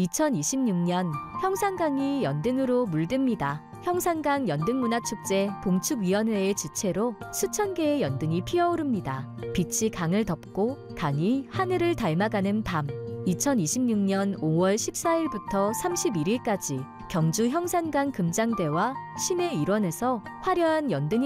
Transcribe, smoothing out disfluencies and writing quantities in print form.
2026년 형산강이 연등으로 물듭니다. 형산강 연등문화축제 봉축위원회의 주최로 수천 개의 연등이 피어오릅니다. 빛이 강을 덮고 강이 하늘을 닮아가는 밤. 2026년 5월 14일부터 31일까지 경주 형산강 금장대와 시내 일원에서 화려한 연등이